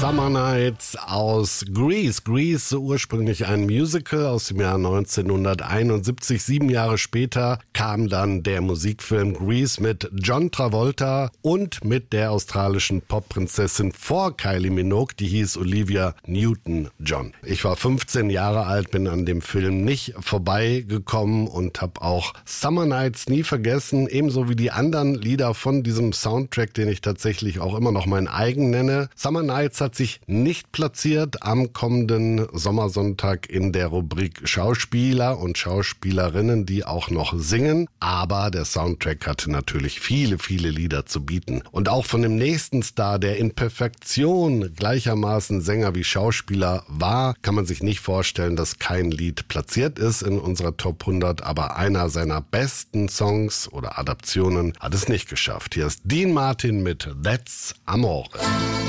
Summer Nights aus Grease. Grease, ursprünglich ein Musical aus dem Jahr 1971. 7 Jahre später kam dann der Musikfilm Grease mit John Travolta und mit der australischen Popprinzessin vor Kylie Minogue, die hieß Olivia Newton-John. Ich war 15 Jahre alt, bin an dem Film nicht vorbeigekommen und habe auch Summer Nights nie vergessen, ebenso wie die anderen Lieder von diesem Soundtrack, den ich tatsächlich auch immer noch mein eigen nenne. Summer Nights hat sich nicht platziert am kommenden Sommersonntag in der Rubrik Schauspieler und Schauspielerinnen, die auch noch singen. Aber der Soundtrack hatte natürlich viele, viele Lieder zu bieten. Und auch von dem nächsten Star, der in Perfektion gleichermaßen Sänger wie Schauspieler war, kann man sich nicht vorstellen, dass kein Lied platziert ist in unserer Top 100. Aber einer seiner besten Songs oder Adaptionen hat es nicht geschafft. Hier ist Dean Martin mit That's Amore.